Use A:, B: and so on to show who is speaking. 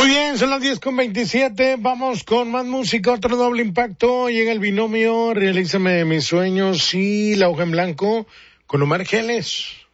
A: Muy bien, son las 10:27, vamos con más música, otro doble impacto, llega el binomio, realízame mis sueños y la hoja en blanco con Omar Geles.